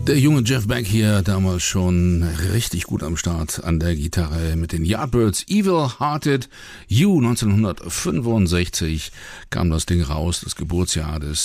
Der junge Jeff Beck hier, damals schon richtig gut am Start an der Gitarre mit den Yardbirds. Evil Hearted You, 1965 kam das Ding raus, das Geburtsjahr des